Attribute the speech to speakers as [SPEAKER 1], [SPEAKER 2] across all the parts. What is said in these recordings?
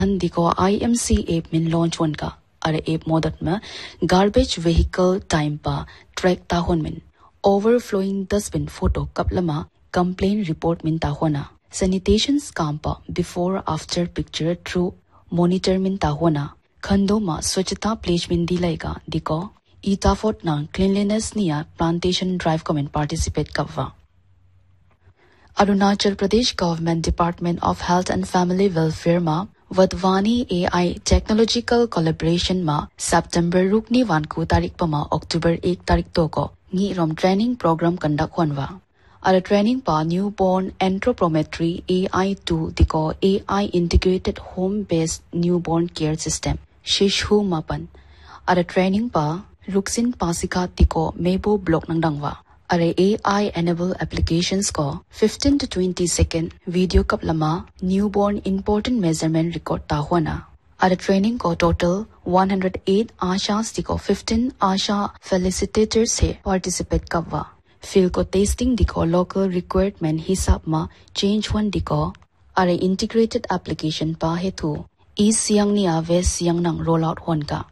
[SPEAKER 1] Diko IMC app min launch one ka are app modat ma garbage vehicle time pa track ta hon min overflowing dustbin photo kaplama complaint report min ta hona sanitation scam pa before after picture through monitor min ta hona khando ma swachhata pledge min dilai ka diko ita fort na cleanliness niya plantation drive comment participate kavwa Arunachal Pradesh Government Department of Health and Family Welfare ma Vadvani AI Technological Collaboration ma September rukni wanku tarik pa ma October 1 tarik to ko ngi rom training program conduct honwa ara training pa newborn anthropometry AI2 diko AI integrated home based newborn care system shishu mapan ara training pa ruksin pasika diko mebo block nang dangwa Are AI enable applications ko 15 to 20 second video kap lama newborn important measurement record ta hona. Are training ko total 108 ashas diko 15 asha facilitators se participate kapwa. Field ko testing diko local requirement hisab ma change one diko are integrated application pa hetu. East Siang niya West Siang nang rollout hon ka.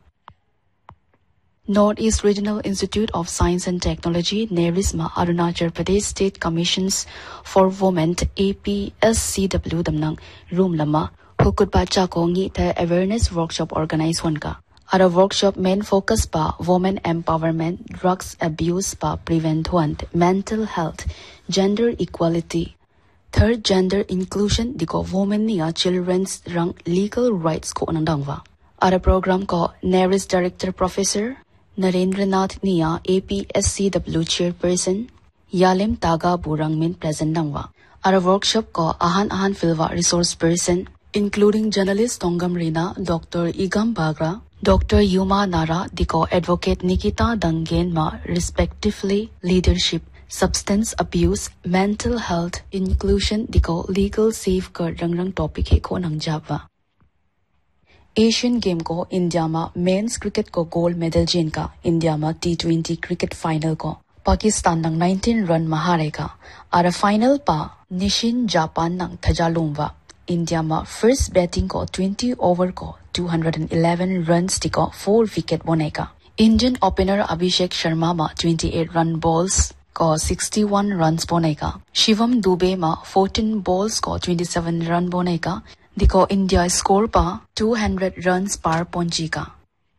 [SPEAKER 1] Northeast Regional Institute of Science and Technology, NERISMA, Arunachal Pradesh State Commissions for Women, APSCW, Damnang, Room Lama, Hukut Bacha ko ngi the awareness workshop organized one ka. Our workshop main focus pa women empowerment, drugs abuse pa prevent one, mental health, gender equality. Third, gender inclusion, diko women niya children's rang legal rights ko anandangwa. Our program ko NERIS Director Professor Narendranath Nia APSCW Chairperson Yalim Taga Burang Min present nangwa. Our workshop ko ahan filwa resource person including journalist Tongam Rina, Dr. Igam Bagra, Dr. Yuma Nara, diko Advocate Nikita Dangen ma respectively leadership, substance abuse, mental health, inclusion, diko legal safeguard rang topic he ko nang java. Asian Game ko India ma men's cricket ko gold medal jin ka India ma T20 cricket final ko Pakistan nang 19 run mahare ka ara final pa Nishin Japan nang thajalumwa India ma first batting ko 20 over ko 211 runs tiko 4 wicket boneka Indian opener Abhishek Sharma ma 28 run balls ko 61 runs boneka Shivam Dube ma 14 balls ko 27 run boneka Diko India score pa 200 runs par ponjika.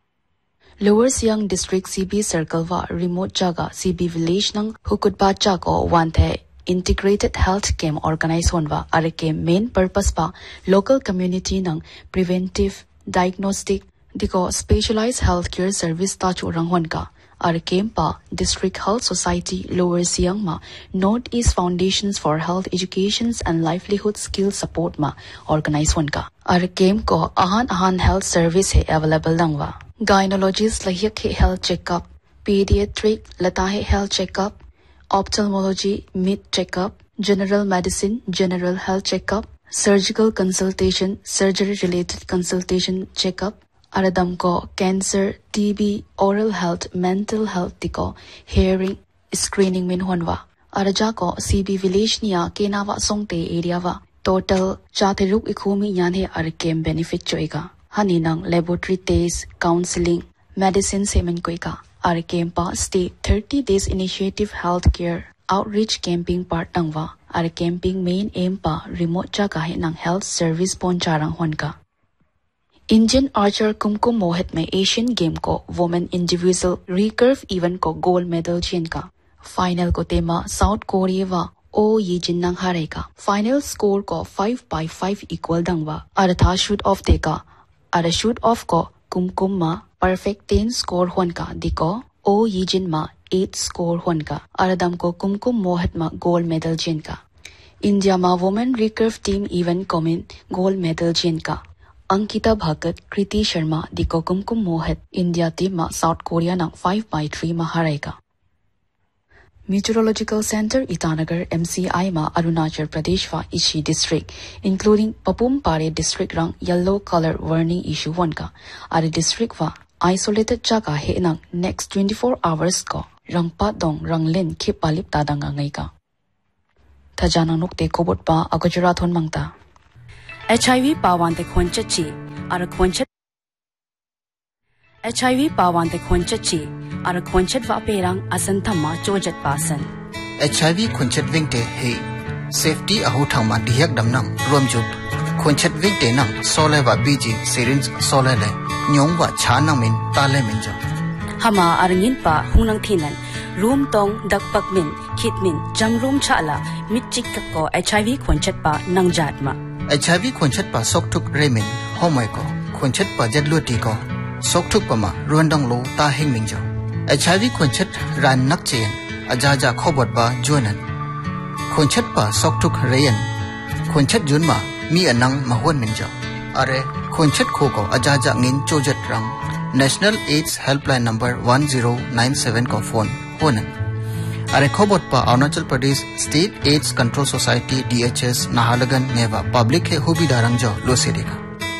[SPEAKER 1] Lower Siang District CB Circle wa remote jaga CB village nang Hukut Bacha ko wanthe integrated health camp organize honwa are camp main purpose pa local community nang preventive diagnostic diko specialized healthcare service ta churang hon ka are camp pa District Health Society Lower Siang ma Northeast Foundations for Health Educations and Livelihood Skill Support ma organize one ka are camp ko ahan health service hai available nangwa gynecologist lahiyak he health checkup pediatric lata hai health checkup ophthalmology mid checkup general medicine general health checkup surgical consultation surgery related consultation checkup Aradam ko cancer, TB, oral health, mental health tiko, hearing, screening min honwa. Araja ko CB village niya kenawa songte area wa. Total chatiruk ikumi yanhe arkem benefit choiga. Haninang laboratory test, counseling, medicine semen koika. Arkem pa stay 30 days initiative healthcare outreach camping part nangwa. Camping main aim pa remote jaga he nang health service poncharang honka. Indian archer Kumkum Mohit में Asian Game को women individual recurve event को gold medal gene का final को tema South Korea वा ओ ये जिन्नंग हारे का final score को 5/5 equal दंगवा अर्था shoot off देका अरे shoot off को कुमकुम मा perfect 10 score होन का दिको ओ ये जिन मा 8 score होन का अरदम को कुमकुम मोहित मा gold medal जीन का India मा women recurve team event को में gold medal जीन का Ankita Bhagat, Kriti Sharma, Diko Kumkum Mohit, India team ma South Korea nang 5/3 mahareka. Meteorological Center Itanagar MCI ma Arunachal Pradesh wa Ichi district, including Papum Pare district rang yellow color warning issue one ka. Are district wa isolated jaga he nang next 24 hours ko rang padong rang len ki palip tadang ngai ka. Thajana nukte kobot pa agujarathon mangta. HIV pawan te khonchachi ara khonchat HIV pawan te khonchachi ara khonchat wa perang asan thamma chojat pasan
[SPEAKER 2] HIV khonchat wingte he safety ahu thangma diyak damnam romjut khonchat wingte nang sole wa biji syringe sole le nyong wa chana min tale min jo
[SPEAKER 1] hama arngin pa hunang thinan room tong dakpak min khitmin jamroom chala mitchik ko HIV khonchat pa nangjat ma
[SPEAKER 2] HIV khonchat pa sokthuk remin homoi ko khonchat pa jadluti ko sokthuk pa ma ruandang lo ta heng min jo HIV khonchat ran nak chen ajaja khobot ba jonan khonchat pa sokthuk reyan khonchat jun ma mi anang mahon min jo are khonchat kho ko ajaja ngin chojat rang National AIDS Helpline number 1097 ko phone honan are khobot pa Arunachal Pradesh State AIDS Control Society DHS Nahalagan neva public he hubi darang jo lo sedeka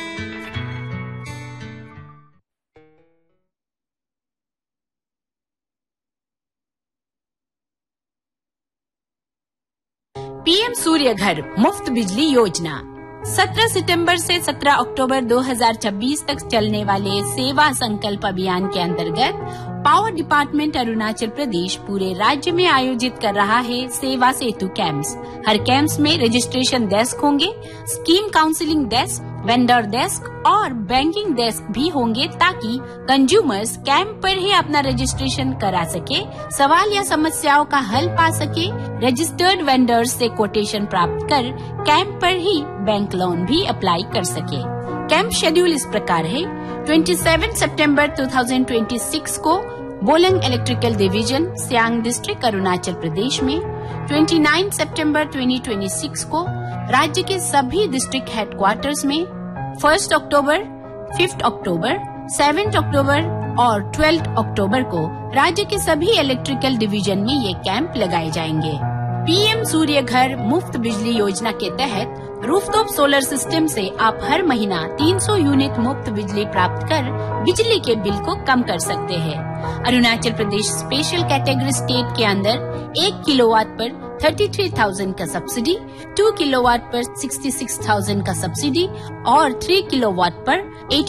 [SPEAKER 3] PM सूर्य घर मुफ्त बिजली योजना 17 सितंबर से 17 अक्टूबर 2026 तक चलने वाले सेवा संकल्प अभियान के अंतर्गत पावर डिपार्टमेंट अरुणाचल प्रदेश पूरे राज्य में आयोजित कर रहा है सेवा सेतु कैंप्स। हर कैंप्स में रजिस्ट्रेशन डेस्क होंगे, scheme counselling desk, vendor desk और बैंकिंग डेस्क भी होंगे ताकि कंज्यूमर्स कैंप पर ही अपना रजिस्ट्रेशन करा सके, सवाल या समस्याओं का हल पा सके, रजिस्टर्ड वेंडर्स से कोटेशन प्राप्त कर कैंप पर ही बैंक लोन भी अप्लाई कर सके। कैंप शेड्यूल इस प्रकार है। 27 सितंबर 2026 को बोलंग electrical division Siang district Arunachal Pradesh में, 29 सितंबर 2026 को राज्य के सभी डिस्ट्रिक्ट हेडक्वार्टर्स में, 1 अक्टूबर, 5 अक्टूबर, 7 अक्टूबर और 12 अक्टूबर को राज्य के सभी इलेक्ट्रिकल डिवीजन में ये कैंप लगाए जाएंगे। पीएम सूर्य घर मुफ्त बिजली योजना के तहत रूफटॉप सोलर सिस्टम से आप हर महीना 300 यूनिट मुफ्त बिजली प्राप्त कर बिजली के बिल को कम कर सकते हैं। Arunachal Pradesh special category state के अंदर 1 किलोवाट पर 33,000 का सब्सिडी, 2 किलोवाट पर 66,000 का सब्सिडी और 3 किलोवाट पर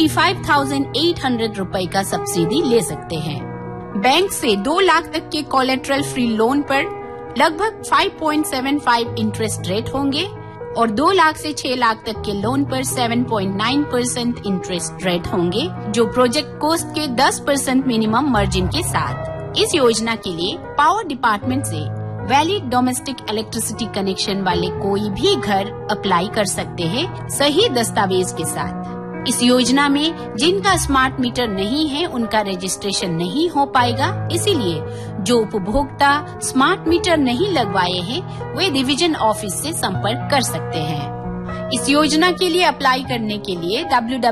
[SPEAKER 3] 85,800 रुपए का सब्सिडी ले सकते हैं। बैंक से 2 लाख तक के कोलेट्रल फ्री लोन पर लगभग 5.75 इंटरेस्ट रेट होंगे और 2 लाख से 6 लाख तक के लोन पर 7.9% इंटरेस्ट रेट होंगे, जो प्रोजेक्ट कॉस्ट के 10% मिनिमम मार्जिन के साथ। इस योजना के लिए पावर डिपार्टमेंट से वैलिड डोमेस्टिक इलेक्ट्रिसिटी कनेक्शन वाले कोई भी घर अप्लाई कर सकते हैं सही दस्तावेज के साथ। इस योजना में जिनका स्मार्ट मीटर नहीं है उनका रजिस्ट्रेशन नहीं हो पाएगा, इसीलिए जो उपभोक्ता स्मार्ट मीटर नहीं लगवाए हैं वे डिवीजन ऑफिस से संपर्क कर सकते हैं। इस योजना के लिए अप्लाई करने के लिए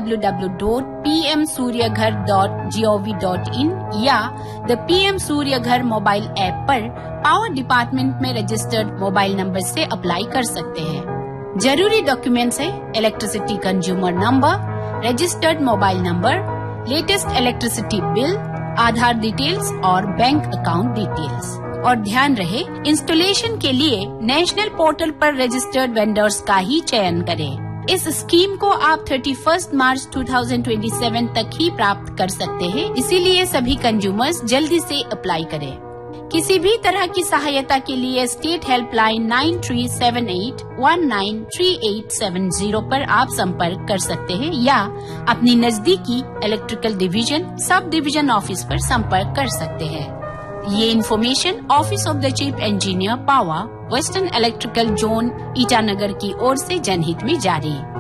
[SPEAKER 3] www.pmsuryaghar.gov.in या द पीएम सूर्य घर मोबाइल ऐप पर पावर डिपार्टमेंट में रजिस्टर्ड मोबाइल नंबर से अप्लाई कर सकते हैं। जरूरी डॉक्यूमेंट्स है electricity consumer number, registered mobile number, latest electricity bill, आधार डिटेल्स और बैंक अकाउंट डिटेल्स। और ध्यान रहे, इंस्टॉलेशन के लिए नेशनल पोर्टल पर रजिस्टर्ड वेंडर्स का ही चयन करें। इस स्कीम को आप 31 मार्च 2027 तक ही प्राप्त कर सकते हैं, इसीलिए सभी कंज्यूमर्स जल्दी से अप्लाई करें। किसी भी तरह की सहायता के लिए स्टेट हेल्पलाइन 9378193870 पर आप संपर्क कर सकते हैं या अपनी नजदीकी electrical division sub division office पर संपर्क कर सकते हैं। ये information office of the chief engineer power western electrical zone Itanagar की ओर से जनहित में जारी।